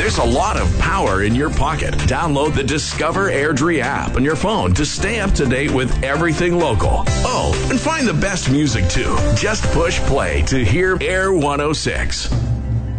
There's a lot of power in your pocket. Download the Discover Airdrie app on your phone to stay up to date with everything local. Oh, and find the best music too. Just push play to hear Air 106.